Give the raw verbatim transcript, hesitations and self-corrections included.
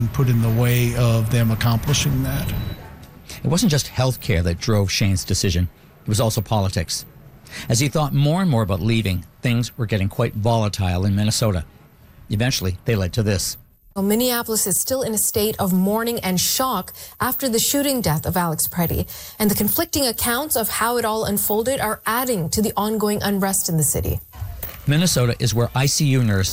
put in the way of them accomplishing that. It wasn't just health care that drove Shane's decision. It was also politics. As he thought more and more about leaving, things were getting quite volatile in Minnesota. Eventually, they led to this. Well, Minneapolis is still in a state of mourning and shock after the shooting death of Alex Preddy. And the conflicting accounts of how it all unfolded are adding to the ongoing unrest in the city. Minnesota is where I C U nurse